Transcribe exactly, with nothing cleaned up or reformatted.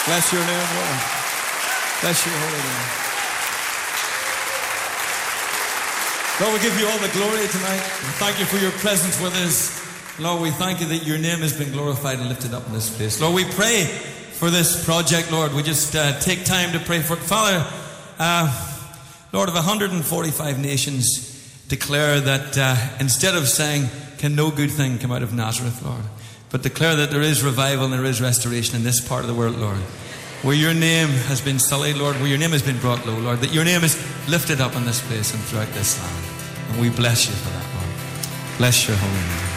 Bless your name, Lord. Bless your holy name. Lord, we give you all the glory tonight. We thank you for your presence with us. Lord, we thank you that your name has been glorified and lifted up in this place. Lord, we pray for this project, Lord. We just uh, take time to pray for it. Father, uh, Lord, of one hundred forty-five nations declare that uh, instead of saying, can no good thing come out of Nazareth, Lord, but declare that there is revival and there is restoration in this part of the world, Lord, where your name has been sullied, Lord, where your name has been brought low, Lord, that your name is lifted up in this place and throughout this land. And we bless you for that, Lord. Bless your holy name.